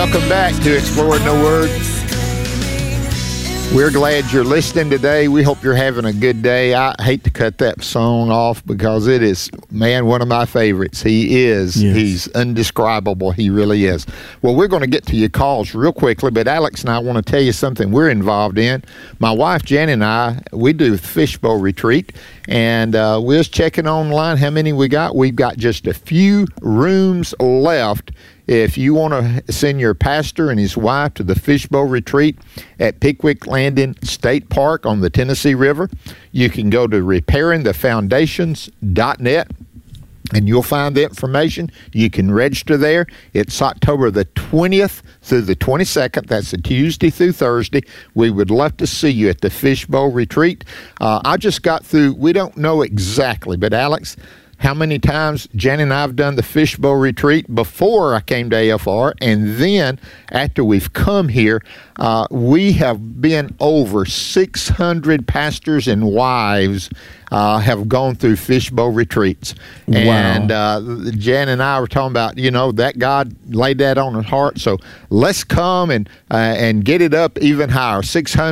Welcome back to Exploring the Word. We're glad you're listening today. We hope you're having a good day. I hate to cut that song off because it is, man, one of my favorites. He is. Yes. He's indescribable. He really is. Well, we're going to get to your calls real quickly, but Alex and I want to tell you something we're involved in. My wife, Jan, and I, we do Fishbowl Retreat, and we're just checking online how many we got. We've got just a few rooms left. If you want to send your pastor and his wife to the Fishbowl Retreat at Pickwick Landing State Park on the Tennessee River, you can go to repairingthefoundations.net, and you'll find the information. You can register there. It's October the 20th through the 22nd. That's a Tuesday through Thursday. We would love to see you at the Fishbowl Retreat. I just got through, we don't know exactly, but Alex, how many times Jan and I have done the Fishbowl Retreat before I came to AFR, and then after we've come here, we have been over 600 pastors and wives have gone through Fishbowl Retreats. Wow. And Jan and I were talking about, that God laid that on his heart. So let's come and get it up even higher,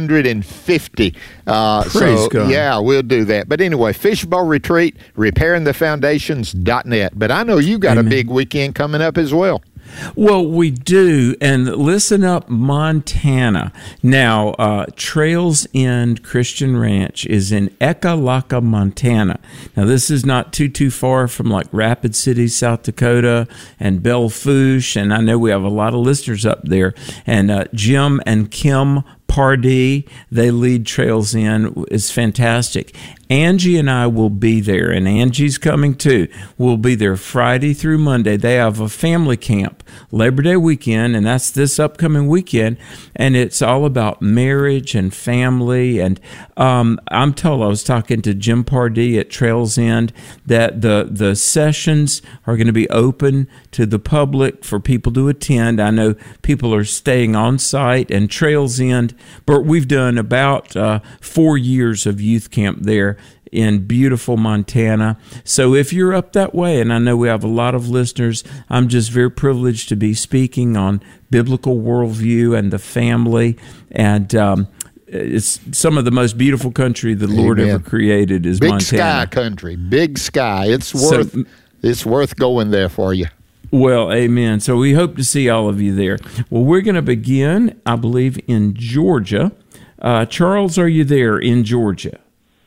650. Praise God. Yeah, we'll do that. But anyway, Fishbowl Retreat, repairingthefoundations.net. But I know you got a big weekend coming up as well. Well, we do, and listen up, Montana. Now, Trails End Christian Ranch is in Ekalaka, Montana. Now, this is not too far from like Rapid City, South Dakota, and Belle Fourche, and I know we have a lot of listeners up there. And Jim and Kim Pardee, they lead Trails In, is fantastic. Angie and I will be there, and Angie's coming too. We'll be there Friday through Monday. They have a family camp Labor Day weekend, and that's this upcoming weekend, and it's all about marriage and family. And I'm told, I was talking to Jim Pardee at Trails End, that the sessions are going to be open to the public for people to attend. I know people are staying on site, and Trails End, but we've done about 4 years of youth camp there in beautiful Montana. So if you're up that way, and I know we have a lot of listeners, I'm just very privileged to be speaking on biblical worldview and the family, and it's some of the most beautiful country the Lord ever created is Big Montana. Big sky country, big sky. It's worth going there for you. Well, amen. So we hope to see all of you there. Well, we're going to begin, I believe, in Georgia. Charles, are you there in Georgia?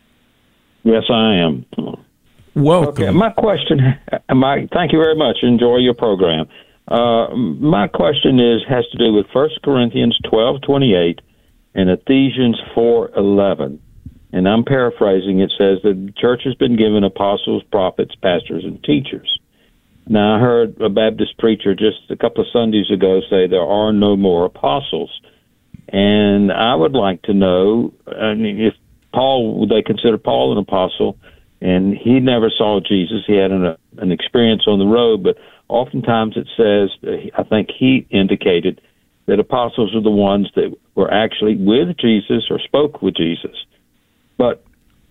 Yes, I am. Welcome. Okay, my question, thank you very much. Enjoy your program. My question has to do with 1 Corinthians 12:28 and Ephesians 4:11. And I'm paraphrasing. It says that the church has been given apostles, prophets, pastors, and teachers. Now, I heard a Baptist preacher just a couple of Sundays ago say there are no more apostles. And I would like to know, if would they consider Paul an apostle? And he never saw Jesus. He had an experience on the road, but oftentimes it says, I think he indicated that apostles are the ones that were actually with Jesus or spoke with Jesus. But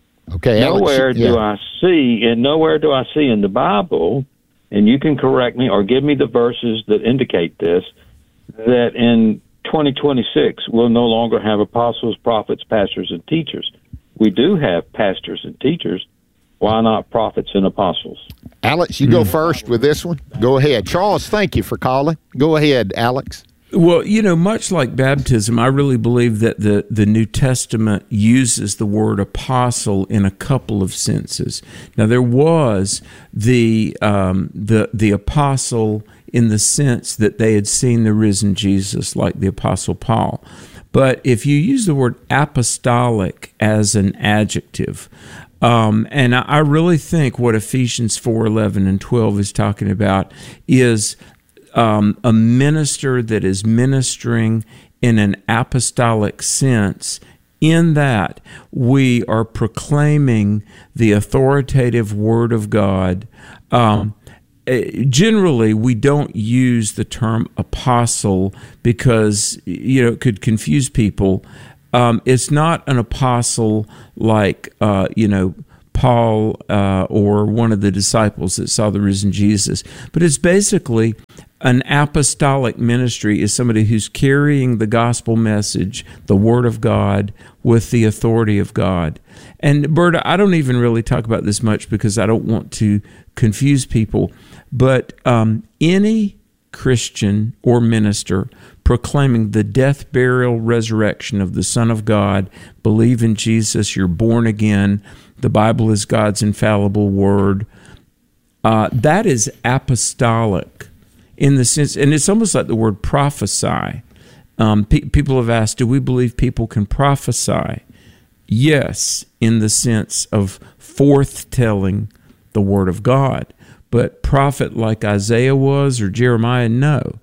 nowhere do I see in the Bible, and you can correct me or give me the verses that indicate this, that in 2026 we'll no longer have apostles, prophets, pastors, and teachers. We do have pastors and teachers. Why not prophets and apostles? Alex, you go first with this one. Go ahead. Charles, thank you for calling. Go ahead, Alex. Well, much like baptism, I really believe that the New Testament uses the word apostle in a couple of senses. Now, there was the apostle in the sense that they had seen the risen Jesus, like the Apostle Paul. But if you use the word apostolic as an adjective, and I really think what Ephesians 4:11 and 12 is talking about is a minister that is ministering in an apostolic sense, in that we are proclaiming the authoritative Word of God. Generally, we don't use the term apostle because it could confuse people. It's not an apostle like Paul or one of the disciples that saw the risen Jesus, but it's basically an apostolic ministry is somebody who's carrying the gospel message, the Word of God, with the authority of God. And Berta, I don't even really talk about this much because I don't want to confuse people, but any Christian or minister proclaiming the death, burial, resurrection of the Son of God, believe in Jesus, you're born again, the Bible is God's infallible word, that is apostolic in the sense, and it's almost like the word prophesy. People have asked, do we believe people can prophesy? Yes, in the sense of forth-telling the word of God. But prophet like Isaiah was or Jeremiah, no.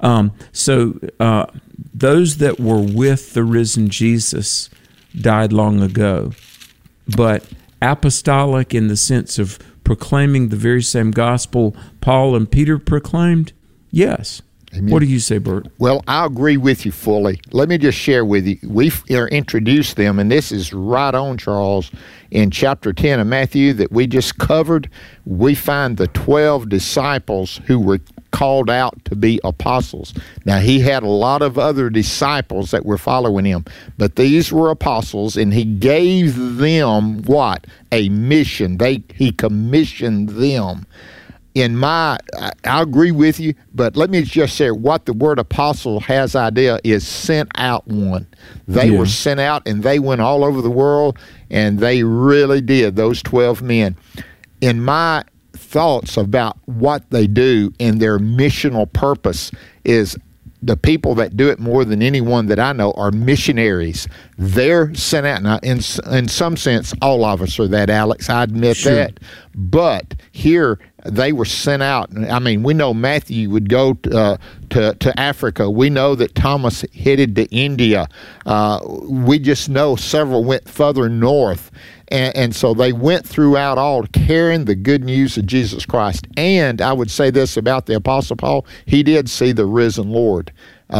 So those that were with the risen Jesus died long ago. But apostolic in the sense of proclaiming the very same gospel Paul and Peter proclaimed, yes. Amen. What do you say, Bert? Well, I agree with you fully. Let me just share with you. We've introduced them, and this is right on, Charles. In chapter 10 of Matthew that we just covered, we find the 12 disciples who were called out to be apostles. Now, he had a lot of other disciples that were following him, but these were apostles, and he gave them what? A mission. He commissioned them. I agree with you, but let me just say what the word apostle has idea is sent out one. They were sent out, and they went all over the world, and they really did, those 12 men. In my thoughts about what they do and their missional purpose is the people that do it more than anyone that I know are missionaries. They're sent out. Now, in some sense, all of us are that, Alex. I admit that. But here, they were sent out. I mean, we know Matthew would go to Africa. We know that Thomas headed to India. We just know several went further north. And so they went throughout all carrying the good news of Jesus Christ. And I would say this about the Apostle Paul, he did see the risen Lord.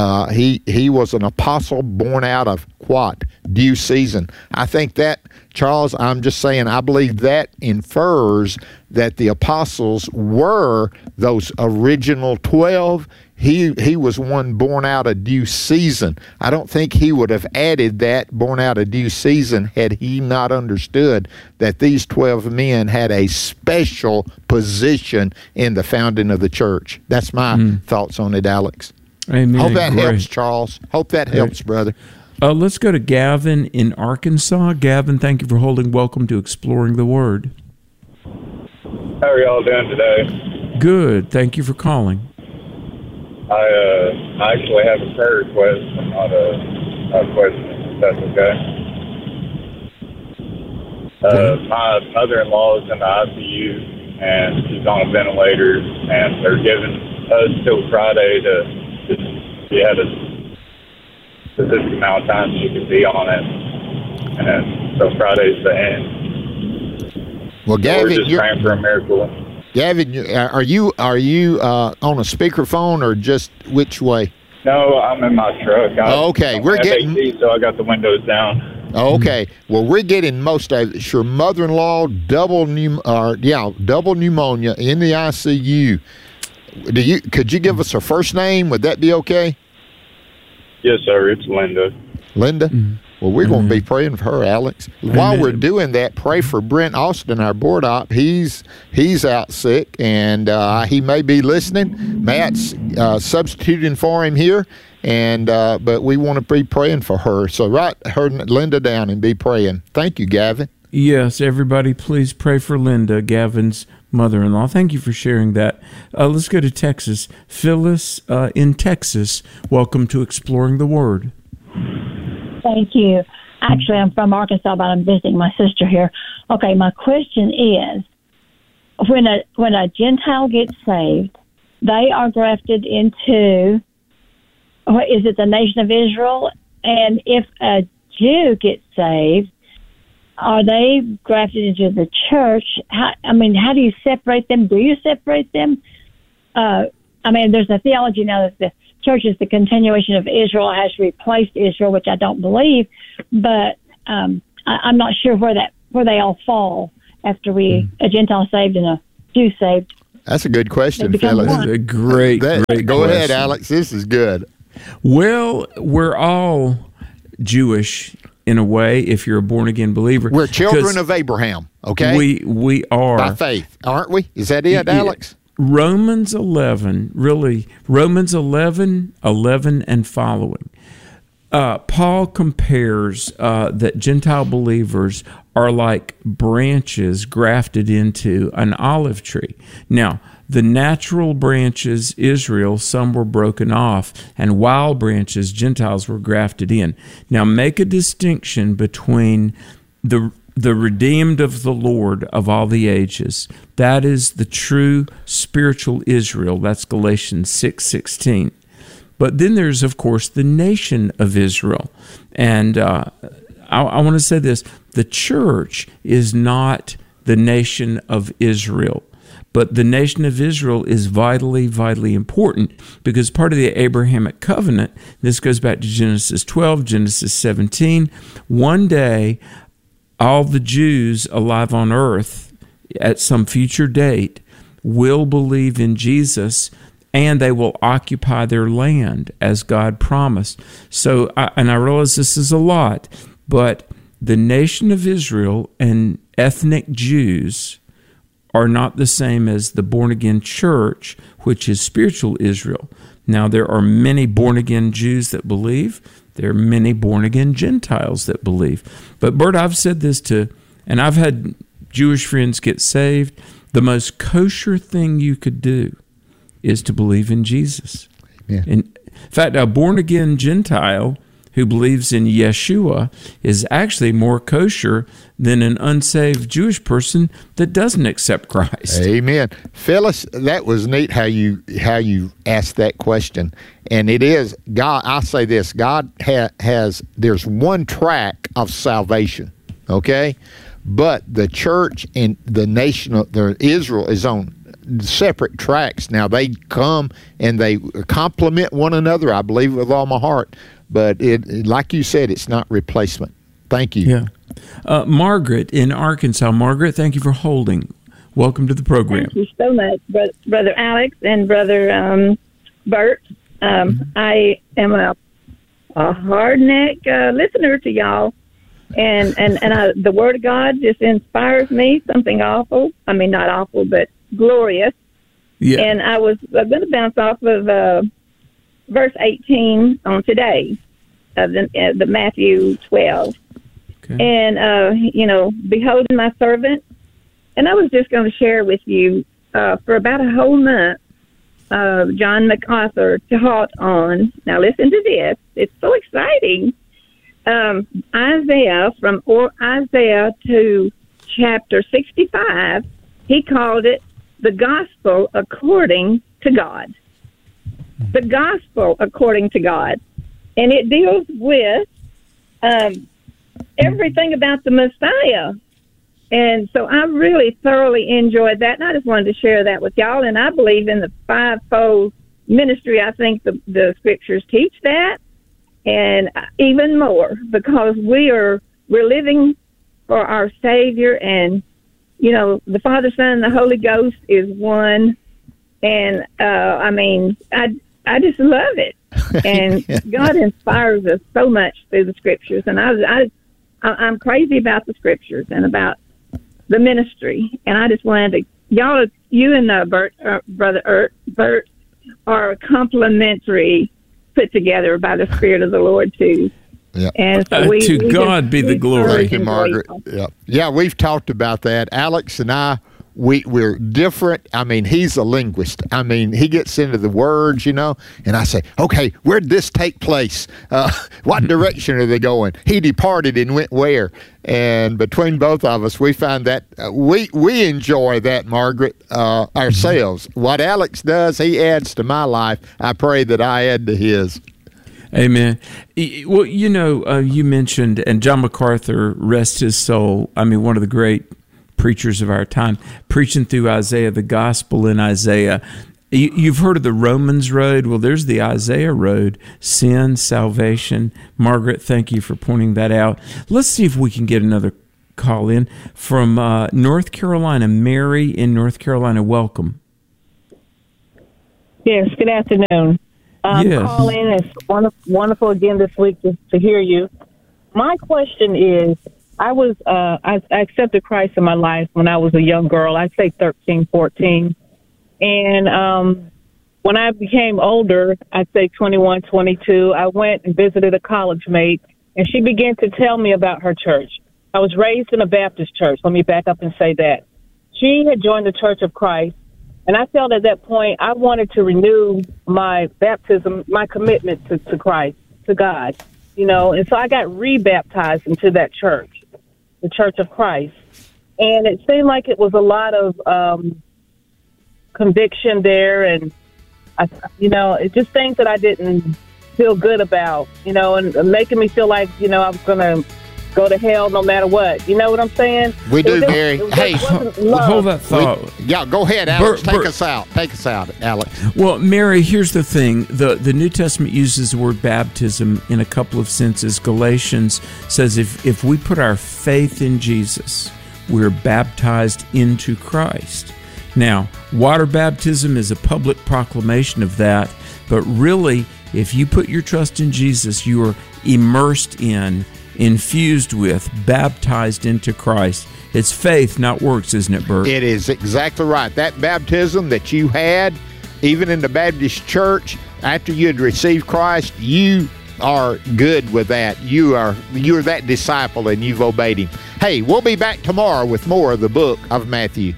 He was an apostle born out of what? Due season. I think that, Charles, I'm just saying, I believe that infers that the apostles were those original 12. He was one born out of due season. I don't think he would have added that born out of due season had he not understood that these 12 men had a special position in the founding of the church. That's my thoughts on it, Alex. Amen. Hope that helps, Charles. Hope that helps, brother. Let's go to Gavin in Arkansas. Gavin, thank you for holding. Welcome to Exploring the Word. How are y'all doing today? Good. Thank you for calling. I actually have a prayer request, not a question, if that's okay. My mother-in-law is in the ICU, and she's on a ventilator, and they're giving us till Friday she had a specific amount of time she could be on it, and so Friday's the end. Well, Gavin, we're just praying for a miracle. Gavin, are you on a speakerphone or just which way? No, I'm in my truck. Okay, we're getting AC, so I got the windows down. Okay, well, we're getting most of it. Your mother-in-law double pneumonia in the ICU. Could you give us her first name? Would that be okay? Yes, sir. It's Linda. Linda? Mm-hmm. Well, we're going to be praying for her, Alex. While we're doing that, pray for Brent Austin, our board op. He's out sick, and he may be listening. Matt's substituting for him here, and but we want to be praying for her. So write her, Linda, down and be praying. Thank you, Gavin. Yes, everybody, please pray for Linda, Gavin's mother-in-law. Thank you for sharing that. Let's go to Texas. Phyllis in Texas, welcome to Exploring the Word. Thank you. Actually, I'm from Arkansas, but I'm visiting my sister here. Okay, my question is, when a Gentile gets saved, they are grafted into, is it the nation of Israel? And if a Jew gets saved, are they grafted into the church? How do you separate them? Do you separate them? There's a theology now that the church is the continuation of Israel, has replaced Israel, which I don't believe, but I'm not sure where they all fall after a Gentile saved and a Jew saved. That's a good question, become Phyllis. one. A great Go question. ahead, Alex. This is good. Well, we're all Jewish in a way if you're a born-again believer. We're children of Abraham, okay? We are. By faith, aren't we? Is that it, Alex? Romans 11 and following. Paul compares that Gentile believers are like branches grafted into an olive tree. Now, the natural branches, Israel, some were broken off, and wild branches, Gentiles, were grafted in. Now, make a distinction between the redeemed of the Lord of all the ages. That is the true spiritual Israel. That's Galatians 6:16. But then there's, of course, the nation of Israel. And I want to say this. The church is not the nation of Israel. But the nation of Israel is vitally, vitally important because part of the Abrahamic covenant, this goes back to Genesis 12, Genesis 17, one day all the Jews alive on earth at some future date will believe in Jesus, and they will occupy their land as God promised. So, I realize this is a lot, but the nation of Israel and ethnic Jews are not the same as the born-again church, which is spiritual Israel. Now, there are many born-again Jews that believe. There are many born-again Gentiles that believe. But, Bert, I've said this and I've had Jewish friends get saved. The most kosher thing you could do is to believe in Jesus. Yeah. In fact, a born-again Gentile who believes in Yeshua is actually more kosher than an unsaved Jewish person that doesn't accept Christ. Amen. Phyllis, that was neat how you asked that question. And it is, God, I'll say this, God has, there's one track of salvation, okay? But the church and the nation of Israel is on separate tracks. Now, they come and they complement one another, I believe with all my heart. But it, like you said, it's not replacement. Thank you. Yeah. Margaret in Arkansas. Margaret, thank you for holding. Welcome to the program. Thank you so much, Brother Alex and Brother Bert. I am a hard-neck listener to y'all, and the Word of God just inspires me, something awful. I mean, not awful, but glorious. Yeah. And I'm going to bounce off of verse 18 on today of the Matthew 12. Okay. And, beholding my servant. And I was just going to share with you for about a whole month, John MacArthur taught on, now listen to this, it's so exciting, Isaiah, from Isaiah to chapter 65, he called it the gospel according to God. The gospel according to God. And it deals with everything about the Messiah. And so I really thoroughly enjoyed that, and I just wanted to share that with y'all. And I believe in the fivefold ministry. I think the scriptures teach that, and even more, because we're living for our Savior, and the Father, Son, and the Holy Ghost is one. And I just love it, and God inspires us so much through the scriptures. And I'm crazy about the scriptures and about the ministry, and I just wanted to, you and Brother Bert are complementary, put together by the Spirit of the Lord too. Yeah. And so to God be the glory. Thank you, Margaret. Yeah, we've talked about that. Alex and I, we're different. I mean, he's a linguist. I mean, he gets into the words, and I say, okay, where'd this take place? What direction are they going? He departed and went where? And between both of us, we find that we enjoy that, Margaret, ourselves. What Alex does, he adds to my life. I pray that I add to his. Amen. Well, you mentioned, and John MacArthur, rest his soul, one of the great preachers of our time, preaching through Isaiah, the gospel in Isaiah. You've heard of the Romans road. Well, there's the Isaiah road, sin, salvation. Margaret, thank you for pointing that out. Let's see if we can get another call in from North Carolina. Mary in North Carolina, welcome. Yes, good afternoon. Yes. Calling. It's wonderful again this week to hear you. My question is, I accepted Christ in my life when I was a young girl. I'd say 13, 14. And when I became older, I'd say 21, 22, I went and visited a college mate, and she began to tell me about her church. I was raised in a Baptist church. Let me back up and say that. She had joined the Church of Christ, and I felt at that point I wanted to renew my baptism, my commitment to Christ, to God, and so I got rebaptized into that church, the Church of Christ. And it seemed like it was a lot of conviction there, and it's just things that I didn't feel good about, and making me feel like, I was going to go to hell no matter what. You know what I'm saying? We do, Mary. Hey, hold that thought. Go ahead, Alex. Take us out. Take us out, Alex. Well, Mary, here's the thing. The New Testament uses the word baptism in a couple of senses. Galatians says if we put our faith in Jesus, we're baptized into Christ. Now, water baptism is a public proclamation of that, but really, if you put your trust in Jesus, you are immersed in, infused with, baptized into Christ. It's faith, not works, isn't it, Bert? It is exactly right. That baptism that you had, even in the Baptist church, after you had received Christ, you are good with that. You're that disciple, and you've obeyed him. Hey, we'll be back tomorrow with more of the book of Matthew.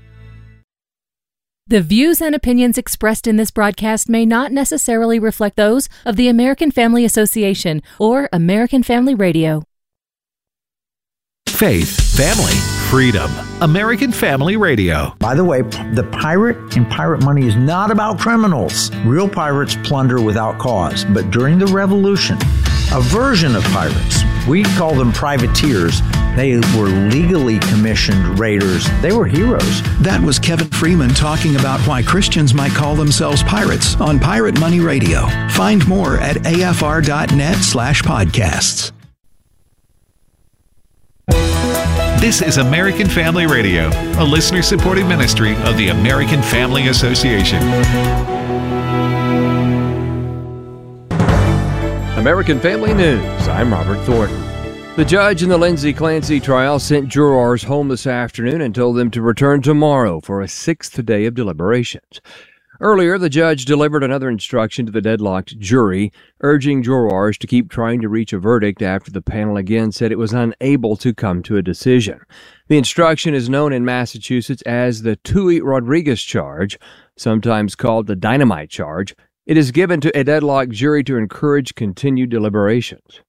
The views and opinions expressed in this broadcast may not necessarily reflect those of the American Family Association or American Family Radio. Faith, family, freedom. American Family Radio. By the way, the pirate in Pirate Money is not about criminals. Real pirates plunder without cause. But during the Revolution, a version of pirates, we call them privateers, they were legally commissioned raiders. They were heroes. That was Kevin Freeman talking about why Christians might call themselves pirates on Pirate Money Radio. Find more at afr.net/podcasts. This is American Family Radio, a listener-supported ministry of the American Family Association. American Family News. I'm Robert Thornton. The judge in the Lindsay Clancy trial sent jurors home this afternoon and told them to return tomorrow for a sixth day of deliberations. Earlier, the judge delivered another instruction to the deadlocked jury, urging jurors to keep trying to reach a verdict after the panel again said it was unable to come to a decision. The instruction is known in Massachusetts as the Tui Rodriguez charge, sometimes called the dynamite charge. It is given to a deadlocked jury to encourage continued deliberations.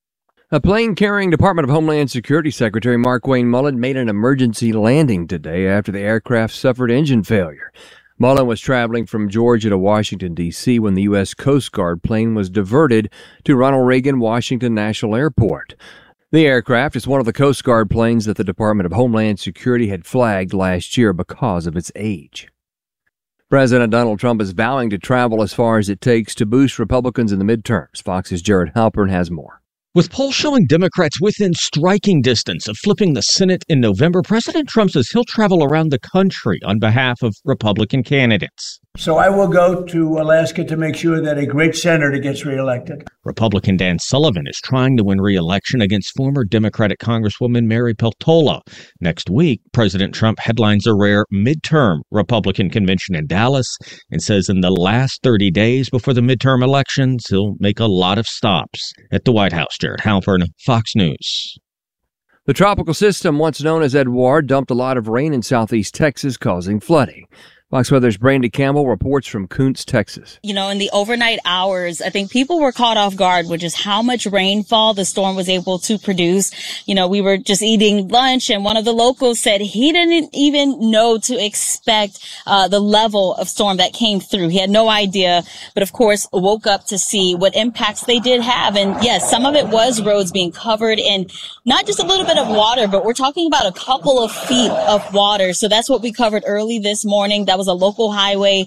A plane carrying Department of Homeland Security Secretary Markwayne Mullin made an emergency landing today after the aircraft suffered engine failure. Mullin was traveling from Georgia to Washington, D.C. when the U.S. Coast Guard plane was diverted to Ronald Reagan Washington National Airport. The aircraft is one of the Coast Guard planes that the Department of Homeland Security had flagged last year because of its age. President Donald Trump is vowing to travel as far as it takes to boost Republicans in the midterms. Fox's Jared Halpern has more. With polls showing Democrats within striking distance of flipping the Senate in November, President Trump says he'll travel around the country on behalf of Republican candidates. So I will go to Alaska to make sure that a great senator gets reelected. Republican Dan Sullivan is trying to win re-election against former Democratic Congresswoman Mary Peltola. Next week, President Trump headlines a rare midterm Republican convention in Dallas and says in the last 30 days before the midterm elections, he'll make a lot of stops at the White House. Jared Halpern, Fox News. The tropical system, once known as Edouard, dumped a lot of rain in southeast Texas, causing flooding. Fox Weather's Brandy Campbell reports from Kuntz, Texas. In the overnight hours, I think people were caught off guard with just how much rainfall the storm was able to produce. We were just eating lunch, and one of the locals said he didn't even know to expect the level of storm that came through. He had no idea, but of course woke up to see what impacts they did have. And yes, some of it was roads being covered in not just a little bit of water, but we're talking about a couple of feet of water. So that's what we covered early this morning. That was a local highway.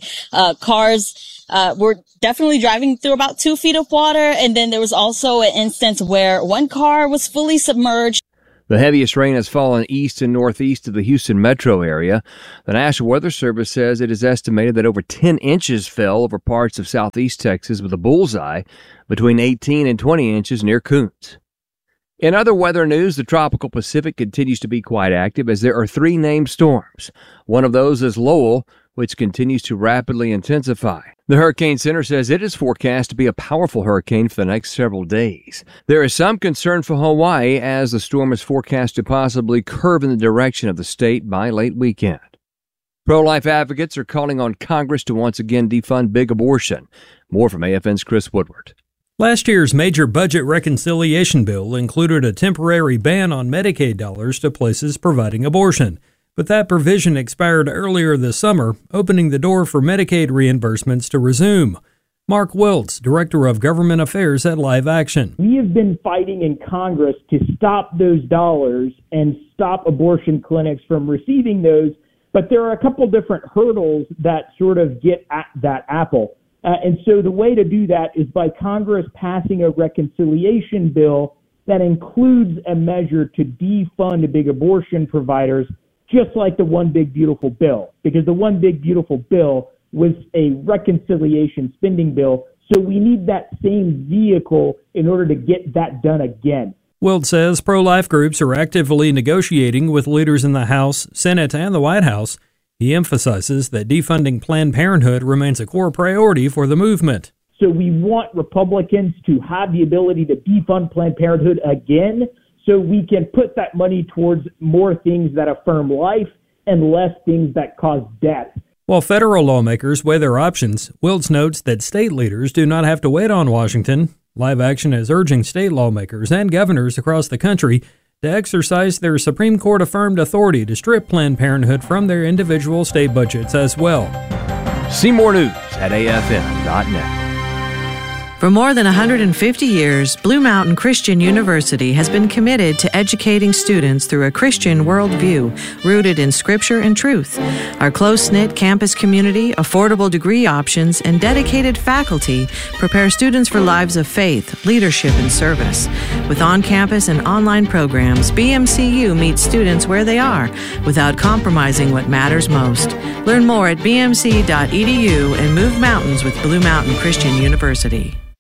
Cars were definitely driving through about 2 feet of water. And then there was also an instance where one car was fully submerged. The heaviest rain has fallen east and northeast of the Houston metro area. The National Weather Service says it is estimated that over 10 inches fell over parts of southeast Texas, with a bullseye between 18 and 20 inches near Coons. In other weather news, the tropical Pacific continues to be quite active as there are 3 named storms. One of those is Lowell, which continues to rapidly intensify. The Hurricane Center says it is forecast to be a powerful hurricane for the next several days. There is some concern for Hawaii as the storm is forecast to possibly curve in the direction of the state by late weekend. Pro-life advocates are calling on Congress to once again defund big abortion. More from AFN's Chris Woodward. Last year's major budget reconciliation bill included a temporary ban on Medicaid dollars to places providing abortion. But that provision expired earlier this summer, opening the door for Medicaid reimbursements to resume. Mark Wiltz, Director of Government Affairs at Live Action. We have been fighting in Congress to stop those dollars and stop abortion clinics from receiving those, but there are a couple different hurdles that sort of get at that apple. And so the way to do that is by Congress passing a reconciliation bill that includes a measure to defund big abortion providers, just like the One Big Beautiful Bill, because the One Big Beautiful Bill was a reconciliation spending bill, so we need that same vehicle in order to get that done again. Wilt says pro-life groups are actively negotiating with leaders in the House, Senate, and the White House. He emphasizes that defunding Planned Parenthood remains a core priority for the movement. So we want Republicans to have the ability to defund Planned Parenthood again, so we can put that money towards more things that affirm life and less things that cause death. While federal lawmakers weigh their options, Wiltz notes that state leaders do not have to wait on Washington. Live Action is urging state lawmakers and governors across the country to exercise their Supreme Court-affirmed authority to strip Planned Parenthood from their individual state budgets as well. See more news at afn.net. For more than 150 years, Blue Mountain Christian University has been committed to educating students through a Christian worldview rooted in Scripture and truth. Our close-knit campus community, affordable degree options, and dedicated faculty prepare students for lives of faith, leadership, and service. With on-campus and online programs, BMCU meets students where they are without compromising what matters most. Learn more at bmc.edu and move mountains with Blue Mountain Christian University.